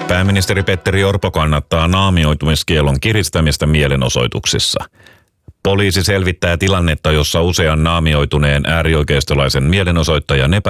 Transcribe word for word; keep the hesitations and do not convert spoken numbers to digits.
Pääministeri Petteri Orpo kannattaa naamioitumiskiellon kiristämistä mielenosoituksissa. Poliisi selvittää tilannetta, jossa usean naamioituneen äärioikeistolaisen mielenosoittajan epä